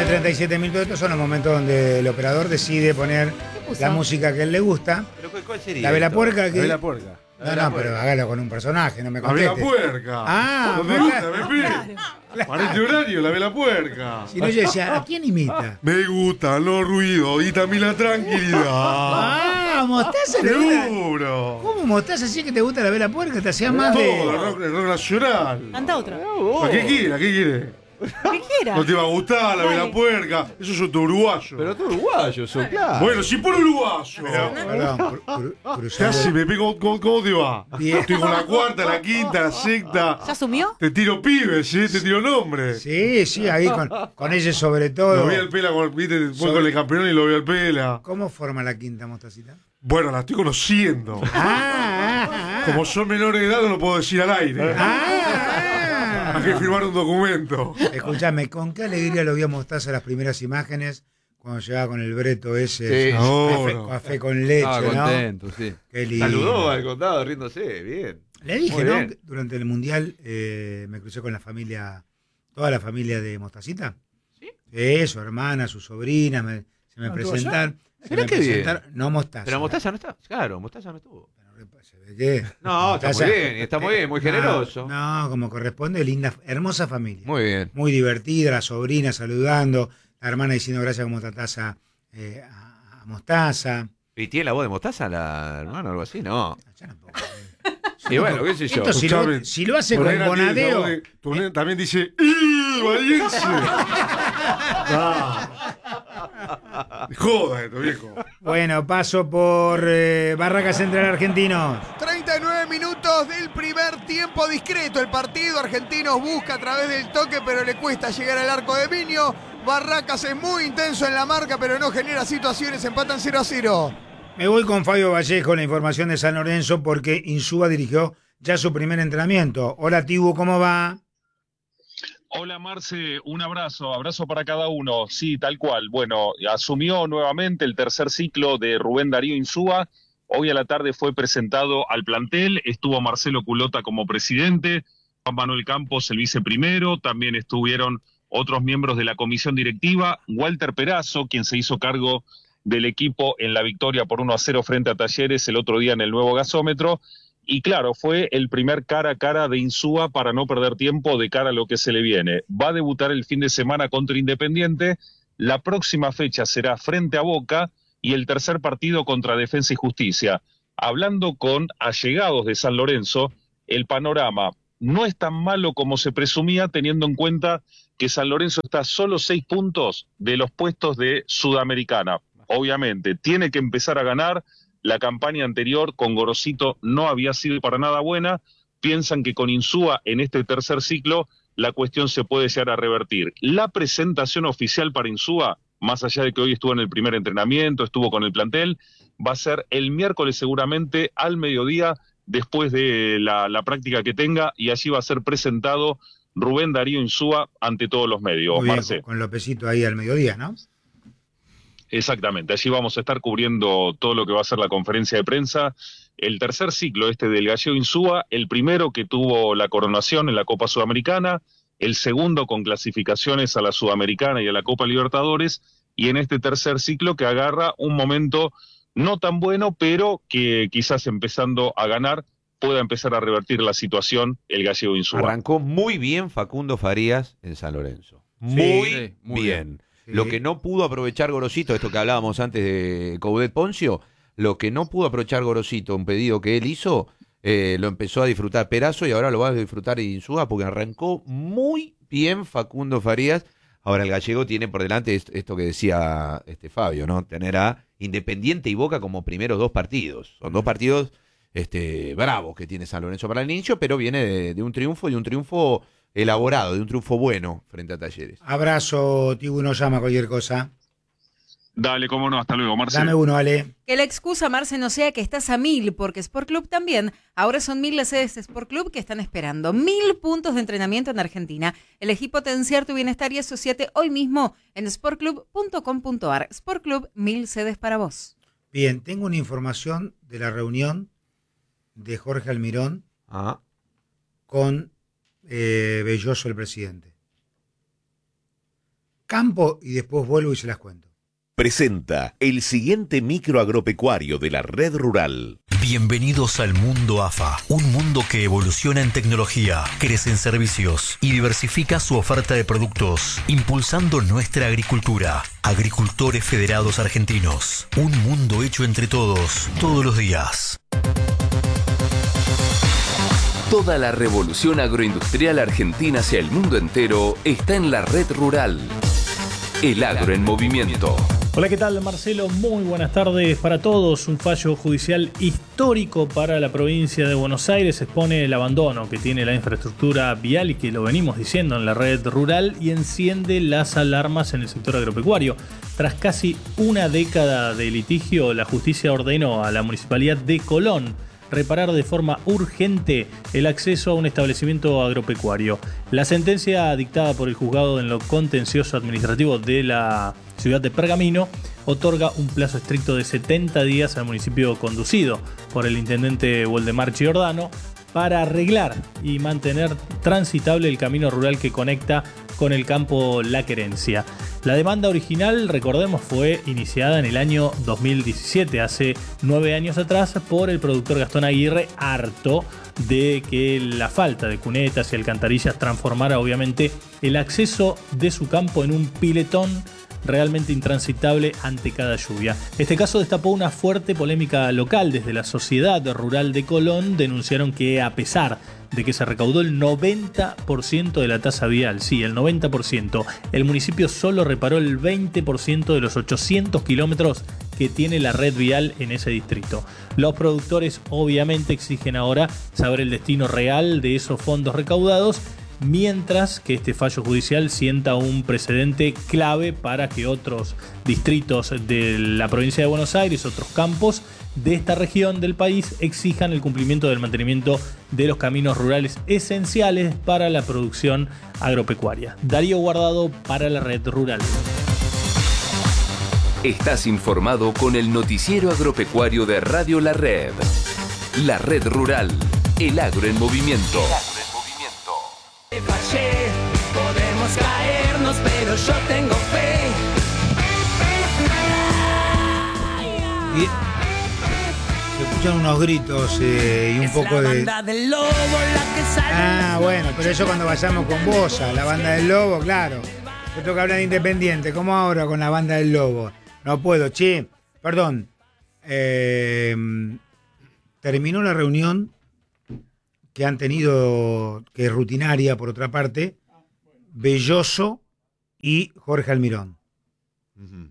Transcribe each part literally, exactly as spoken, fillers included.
treinta y siete mil pesos son los momentos donde el operador decide poner la música que a él le gusta. ¿Pero cuál sería? La vela esto? puerca. Que... La vela puerca. No, no, pero hágalo con un personaje, no me La vela conteste. puerca. Ah, ¿Dónde gusta, me pide? Para este horario, la vela puerca. Si no, yo decía, ¿a quién imita? Me gustan los ruidos y también la tranquilidad. Ah, Mostaza le gusta. Seguro. ¿Cómo Mostaza así que te gusta la vela puerca? Te hacía más Todo, de... el rock, el rock nacional. Canta otra. ¿A qué quiere? ¿A qué quiere? ¿Qué quiera? No te va a gustar la Dale. vela puerca. Eso es otro uruguayo. Pero tú uruguayo, sos claro. Bueno, si por uruguayo. Pero, perdón, cru- cru- cruzando- Casi me pego. ¿Cómo, cómo te va? Bien. Estoy con la cuarta, la quinta, la sexta. ¿Ya asumió? Te tiro pibes, ¿sí? Te tiro nombres. Sí, sí, ahí con, con ella sobre todo. Lo vi al pela, con, viste, voy Sobre- con el campeón y lo vi al pela. ¿Cómo forma la quinta, Mostacita? Bueno, la estoy conociendo. Ah, ah, ah. Como son menores de edad, no lo puedo decir al aire. Ah, Hay que firmar un documento. escúchame, con qué alegría lo vi a Mostaza las primeras imágenes cuando llegaba con el breto ese. Sí. Café, Ahora. café con leche, Estaba ¿no? contento, sí. Qué lindo. Saludó al contado riéndose, bien. Le dije, Muy ¿no? bien. Que durante el Mundial eh, me crucé con la familia, toda la familia de Mostacita. ¿Sí? Sí, su hermana, su sobrina, me- se me Ah, ¿estuvo presentaron. se Mirá me qué bien. presentaron- No Mostaza. Pero Mostaza no está. Claro, Mostaza no estuvo. Se ve que- No, está Mostaza- muy bien, está muy bien, muy generoso. No, no, como corresponde, linda, hermosa familia. Muy bien. Muy divertida, la sobrina saludando, la hermana diciendo gracias como Mostaza eh, a, a Mostaza. ¿Y tiene la voz de Mostaza la hermana o algo así? No. Ya no puedo creer. Y bueno, qué sé yo. Esto si lo, Escuchame, si lo hace Tu con nena tiene esa Bonadeo. voz de- tu nena también dice ¡ih, valiense! Ah. Joda esto, viejo. Bueno, paso por eh, Barraca Central Argentinos. treinta y nueve minutos del primer tiempo discreto. El partido argentino busca a través del toque, pero le cuesta llegar al arco de Miño. Barracas es muy intenso en la marca, pero no genera situaciones. Empatan cero a cero. Me voy con Fabio Vallejo, la información de San Lorenzo, porque Insúa dirigió ya su primer entrenamiento. Hola, Tibu, ¿cómo va? Hola Marce, un abrazo, abrazo para cada uno, sí, tal cual. Bueno, asumió nuevamente el tercer ciclo de Rubén Darío Insúa. Hoy a la tarde fue presentado al plantel, estuvo Marcelo Culota como presidente, Juan Manuel Campos el viceprimero, también estuvieron otros miembros de la comisión directiva, Walter Perazo, quien se hizo cargo del equipo en la victoria por uno a cero frente a Talleres el otro día en el nuevo gasómetro. Y claro, fue el primer cara a cara de Insúa para no perder tiempo de cara a lo que se le viene. Va a debutar el fin de semana contra Independiente, la próxima fecha será frente a Boca y el tercer partido contra Defensa y Justicia. Hablando con allegados de San Lorenzo, el panorama no es tan malo como se presumía, teniendo en cuenta que San Lorenzo está a solo seis puntos de los puestos de Sudamericana. Obviamente, tiene que empezar a ganar. La campaña anterior con Gorosito no había sido para nada buena. Piensan que con Insúa en este tercer ciclo la cuestión se puede llegar a revertir. La presentación oficial para Insúa, más allá de que hoy estuvo en el primer entrenamiento, estuvo con el plantel, va a ser el miércoles seguramente al mediodía, después de la, la práctica que tenga, y allí va a ser presentado Rubén Darío Insúa ante todos los medios. Muy bien, Marce. con Lopecito ahí al mediodía, ¿no? Exactamente, allí vamos a estar cubriendo todo lo que va a ser la conferencia de prensa. El tercer ciclo este del Gallego Insúa, el primero que tuvo la coronación en la Copa Sudamericana, el segundo con clasificaciones a la Sudamericana y a la Copa Libertadores, y en este tercer ciclo que agarra un momento no tan bueno, pero que quizás empezando a ganar pueda empezar a revertir la situación el Gallego Insúa. Arrancó muy bien Facundo Farías en San Lorenzo. Muy, Sí, muy bien. bien. Lo Sí. que no pudo aprovechar Gorosito, esto que hablábamos antes de Coudet Poncio, lo que no pudo aprovechar Gorosito, un pedido que él hizo, eh, lo empezó a disfrutar Perazo y ahora lo va a disfrutar Insúa porque arrancó muy bien Facundo Farías. Ahora el gallego tiene por delante est- esto que decía este Fabio, ¿no? Tener a Independiente y Boca como primeros dos partidos. Son dos partidos este, bravos que tiene San Lorenzo para el inicio, pero viene de, de un triunfo y un triunfo elaborado, de un triunfo bueno frente a Talleres. Abrazo, Tibu, no llama cualquier cosa. Dale, cómo no, hasta luego, Marcelo. Dame uno, Ale. Que la excusa, Marce, no sea que estás a mil, porque Sport Club también. Ahora son mil las sedes de Sport Club que están esperando. Mil puntos de entrenamiento en Argentina. Elegí potenciar tu bienestar y asociate hoy mismo en sport club punto com punto a r. Sport Club, mil sedes para vos. Bien, tengo una información de la reunión de Jorge Almirón Ah, con eh, Belloso, el presidente. campo y después vuelvo y se las cuento. Presenta el siguiente micro agropecuario de la Red Rural. Bienvenidos al mundo A F A, un mundo que evoluciona en tecnología, crece en servicios y diversifica su oferta de productos, impulsando nuestra agricultura. Agricultores Federados Argentinos, un mundo hecho entre todos, todos los días. Toda la revolución agroindustrial argentina hacia el mundo entero está en la Red Rural. El agro en movimiento. Hola, ¿qué tal, Marcelo? Muy buenas tardes para todos. Un fallo judicial histórico para la provincia de Buenos Aires expone el abandono que tiene la infraestructura vial y que lo venimos diciendo en la Red Rural y enciende las alarmas en el sector agropecuario. Tras casi una década de litigio, la justicia ordenó a la Municipalidad de Colón reparar de forma urgente el acceso a un establecimiento agropecuario. La sentencia dictada por el juzgado en lo contencioso administrativo de la ciudad de Pergamino otorga un plazo estricto de setenta días al municipio conducido por el intendente Waldemar Giordano para arreglar y mantener transitable el camino rural que conecta con el campo La Querencia. La demanda original, recordemos, fue iniciada en el año dos mil diecisiete, hace nueve años atrás, por el productor Gastón Aguirre, harto de que la falta de cunetas y alcantarillas transformara obviamente el acceso de su campo en un piletón realmente intransitable ante cada lluvia. Este caso destapó una fuerte polémica local. Desde la Sociedad Rural de Colón denunciaron que, a pesar de que se recaudó el noventa por ciento de la tasa vial, sí, el noventa por ciento, el municipio solo reparó el veinte por ciento de los ochocientos kilómetros que tiene la red vial en ese distrito. Los productores obviamente exigen ahora saber el destino real de esos fondos recaudados, mientras que este fallo judicial sienta un precedente clave para que otros distritos de la provincia de Buenos Aires, otros campos de esta región del país, exijan el cumplimiento del mantenimiento de los caminos rurales esenciales para la producción agropecuaria. Darío Guardado para la Red Rural. Estás informado con el noticiero agropecuario de Radio La Red. La Red Rural, el agro en movimiento. Fallé, podemos caernos, pero yo tengo fe. Y se escuchan unos gritos eh, y un es poco la de... banda del lobo la que sale. Ah, bueno, pero eso cuando vayamos con vos a la banda del Lobo, claro. Yo tengo que hablar de Independiente, ¿cómo ahora con la banda del Lobo? No puedo, che, perdón. Eh, terminó la reunión que han tenido, que es rutinaria por otra parte, Belloso y Jorge Almirón. Uh-huh.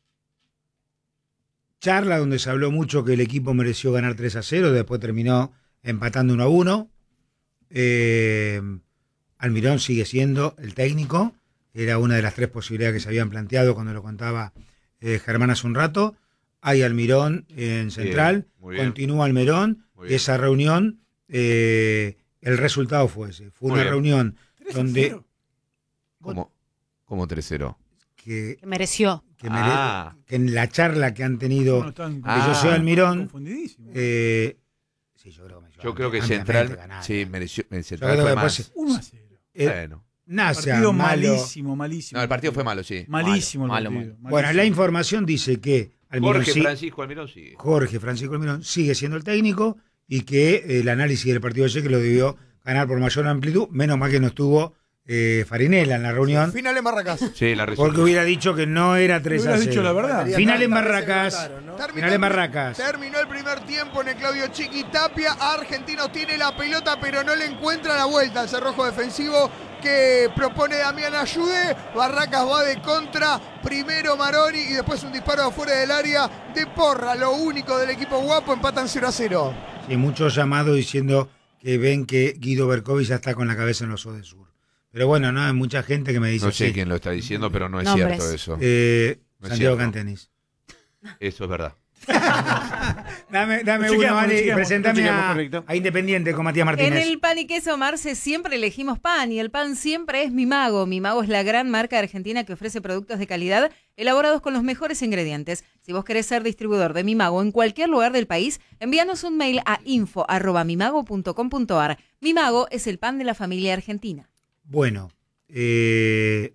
Charla donde se habló mucho que el equipo mereció ganar tres a cero, después terminó empatando uno a uno. Eh, Almirón sigue siendo el técnico, era una de las tres posibilidades que se habían planteado cuando lo contaba eh, Germán hace un rato. Hay Almirón en Central, bien, continúa Almirón, y esa reunión... Eh, el resultado fue ese. Fue Muy una bien. reunión donde... ¿Cómo, ¿Cómo tres cero? Que, que mereció. Que, mere, ah. que en la charla que han tenido no, están, ah. yo soy Almirón... Eh, sí, yo creo que, yo creo que Central... Ganar, sí, mereció... Central fue más. uno a cero. Eh, bueno. Nace partido malo. malísimo, malísimo. No, el partido fue malo, sí. Malísimo. Malo, el malo, partido, malo. Bueno, la información dice que... Almirón Jorge sí, Francisco Almirón sigue. Jorge Francisco Almirón sigue siendo el técnico... y que eh, el análisis del partido de ayer que lo debió ganar por mayor amplitud, menos mal que no estuvo eh, Farinella en la reunión. Final en Barracas. Sí, la porque hubiera dicho que no era tres a cero. dicho la verdad. Final en Barracas. ¿no? Final en Barracas. Terminó el primer tiempo en el Claudio Chiqui Tapia. Argentinos tiene la pelota, pero no le encuentra la vuelta al cerrojo defensivo que propone Damián Ayude. Barracas va de contra. Primero Maroni y después un disparo afuera del área de Porra. Lo único del equipo guapo, empatan cero a cero. Sí, muchos llamados diciendo que ven que Guido Berkovich ya está con la cabeza en los O de Sur. Pero bueno, no, hay mucha gente que me dice... No sé sí. quién lo está diciendo, pero no es Nombres. cierto eso. Eh, no Santiago es Cantenis. Eso es verdad. dame dame uno, Mari, y presentame a, a Independiente con Matías Martínez. En el pan y queso Marce siempre elegimos pan y el pan siempre es Mi Mago. Mi Mago es la gran marca argentina que ofrece productos de calidad elaborados con los mejores ingredientes. Si vos querés ser distribuidor de Mi Mago en cualquier lugar del país, envíanos un mail a info arroba mimago punto com punto ar. Mi Mago es el pan de la familia argentina. Bueno, eh,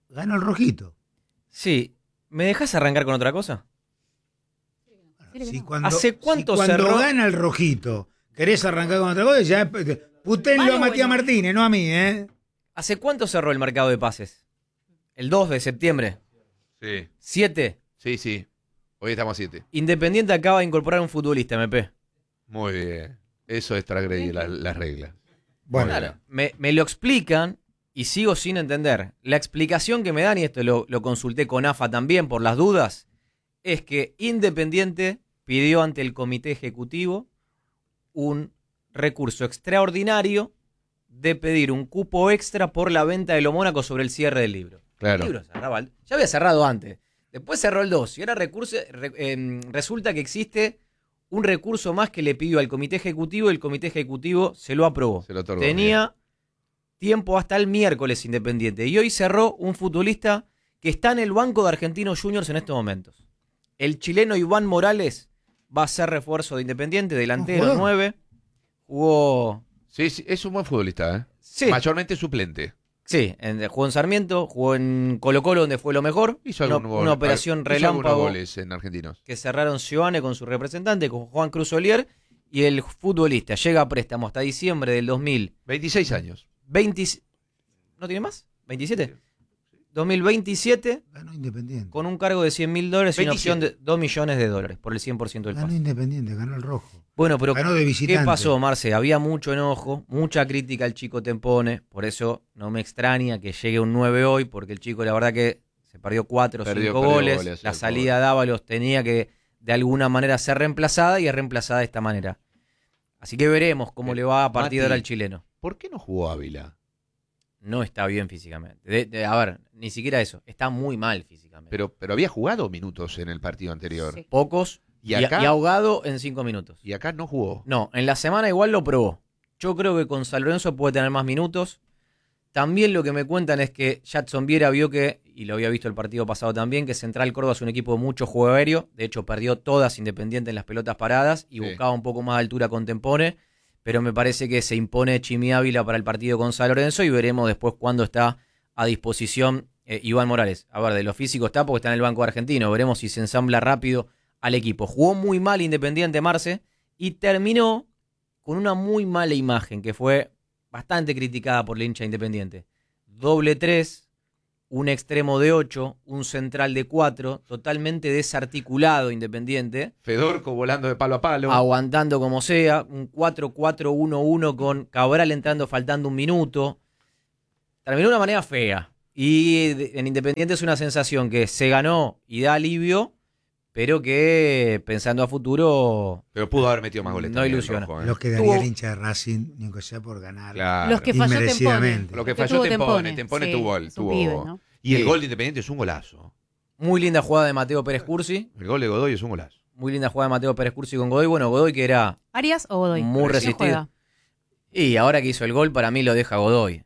ganó el rojito. Sí. ¿Me dejas arrancar con otra cosa? Si cuando, ¿Hace cuánto si cuando cerró? gana el rojito, querés arrancar con otra cosa, ya puténlo Vale, a Matías bueno. Martínez, no a mí, ¿eh? ¿Hace cuánto cerró el mercado de pases? ¿El dos de septiembre? Sí. ¿siete? Sí, sí. Hoy estamos a siete. Independiente acaba de incorporar un futbolista, M P. Muy bien. Eso es transgredir las la reglas. Bueno, Claro, me, me lo explican y sigo sin entender. La explicación que me dan, y esto lo, lo consulté con A F A también por las dudas, es que Independiente pidió ante el comité ejecutivo un recurso extraordinario de pedir un cupo extra por la venta de lo Mónaco sobre el cierre del libro. Claro. El libro cerraba, ya había cerrado antes, después cerró el dos y ahora recurso, re, eh, resulta que existe un recurso más que le pidió al comité ejecutivo y el comité ejecutivo se lo aprobó. Se lo otorgó, Tenía tiempo hasta el miércoles Independiente y hoy cerró un futbolista que está en el banco de Argentinos Juniors en estos momentos. El chileno Iván Morales va a ser refuerzo de Independiente, delantero ¿Jugó? nueve. Jugó. Sí, sí, es un buen futbolista, ¿eh? Sí. Mayormente suplente. Sí, en, jugó en Sarmiento, jugó en Colo Colo, donde fue lo mejor. Hizo una, algún gol. una operación Hizo algunos relámpago goles en Argentinos. que cerraron Giovanni con su representante, con Juan Cruz Olier, y el futbolista llega a préstamo hasta diciembre del dos mil veintiséis años. veinte, ¿no tiene más? ¿veintisiete? dos mil veintisiete. Ganó Independiente. Con un cargo de cien mil dólares y una opción de dos millones de dólares por el cien por ciento del Ganó pase. Independiente, ganó el rojo. Bueno, pero Ganó de ¿qué visitante. pasó, Marce? Había mucho enojo, mucha crítica al chico Tempone, por eso no me extraña que llegue un nueve hoy, porque el chico la verdad que se perdió cuatro o Perdió- cinco perdió goles, goles, la el salida de Ábalos tenía que de alguna manera ser reemplazada y es reemplazada de esta manera. Así que veremos cómo le va a partir de ahora al chileno. ¿Por qué no jugó Ávila? No está bien físicamente. De- de- a ver, ni siquiera eso, está muy mal físicamente. Pero, pero había jugado minutos en el partido anterior. Sí. Pocos ¿Y y, acá? y ahogado en cinco minutos. Y acá no jugó. No, en la semana igual lo probó. Yo creo que con San Lorenzo puede tener más minutos. También lo que me cuentan es que Jadson Viera vio que, y lo había visto el partido pasado también, que Central Córdoba es un equipo de mucho juego aéreo. De hecho, perdió todas Independiente en las pelotas paradas y Sí. buscaba un poco más de altura con Tempone. Pero me parece que se impone Chimi Ávila para el partido con San Lorenzo y veremos después cuándo está a disposición eh, Iván Morales. A ver, de lo físico está porque está en el banco argentino. Veremos si se ensambla rápido al equipo. Jugó muy mal Independiente Marce y terminó con una muy mala imagen que fue bastante criticada por la hincha Independiente. Doble tres, un extremo de ocho, un central de cuatro, totalmente desarticulado Independiente. Fedorco volando de palo a palo. Aguantando como sea, un cuatro cuatro uno uno con Cabral entrando faltando un minuto. Terminó de una manera fea. Y en Independiente es una sensación que se ganó y da alivio, pero que pensando a futuro Pero pudo haber metido más goles. no también, ilusiona. Rojo, ¿eh? Los que daría Tuvo- el hincha de Racing, ni que sea por ganar. Claro. Los que falló Tempone. Inmerecidamente. Lo que Que falló tuvo Tempone. Tempone, Tempone sí, tuvo, es un tuvo- pibe, ¿no? Y el Sí. gol de Independiente es un golazo. muy linda jugada de Mateo Pérez Cursi. El gol de Godoy es un golazo. Muy linda jugada de Mateo Pérez Cursi con Godoy. Bueno, Godoy que era ¿Arias o Godoy? muy ¿Quién resistido. juega? Y ahora que hizo el gol, para mí lo deja Godoy.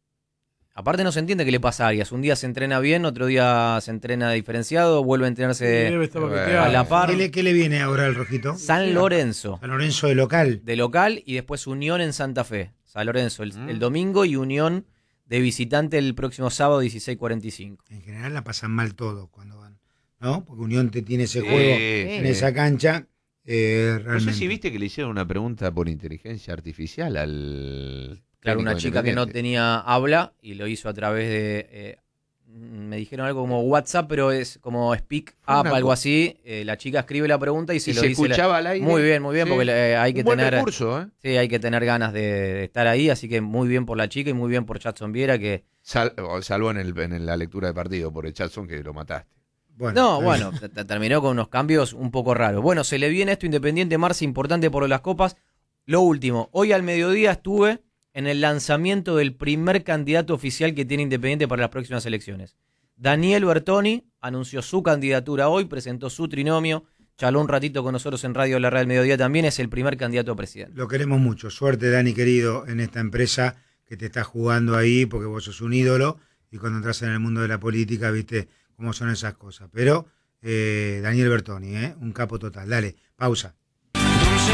Aparte no se entiende qué le pasa a Arias. Un día se entrena bien, otro día se entrena diferenciado, vuelve a entrenarse Debe estar Eh, baqueteado. a la par. ¿Qué le, qué le viene ahora al rojito? San Lorenzo, San Lorenzo de local. de local, y después Unión en Santa Fe. San Lorenzo el, Mm. el domingo y Unión de visitante el próximo sábado dieciséis cuarenta y cinco. En general la pasan mal todos cuando van, ¿no? Porque Unión te tiene ese Sí, juego sí. en esa cancha. eh, No realmente. sé si viste que le hicieron una pregunta por inteligencia artificial al. Claro, una técnico chica que no Independiente. tenía habla y lo hizo a través de... eh, me dijeron algo como WhatsApp, pero es como Speak Fue Up, una algo co- así. Eh, la chica escribe la pregunta y se Y lo se dice. la- escuchaba al aire. Muy bien, muy bien, Sí. porque eh, hay que Un buen tener... recurso, ¿eh? Sí, hay que tener ganas de, de estar ahí, así que muy bien por la chica y muy bien por Jadson Viera que... Sal- o salvo en, el, en la lectura de partido por el Chatson que lo mataste. Bueno, No, está bueno, bien. t- t- terminó con unos cambios un poco raros. Bueno, se le viene esto Independiente Marce, importante por las copas. Lo último, hoy al mediodía estuve en el lanzamiento del primer candidato oficial que tiene Independiente para las próximas elecciones. Daniel Bertoni anunció su candidatura hoy, presentó su trinomio, charló un ratito con nosotros en Radio La Red del Mediodía también, es el primer candidato a presidente. Lo queremos mucho. Suerte, Dani, querido, en esta empresa que te está jugando ahí, porque vos sos un ídolo y cuando entras en el mundo de la política, viste cómo son esas cosas. Pero eh, Daniel Bertoni, ¿eh? Un capo total. Dale, pausa.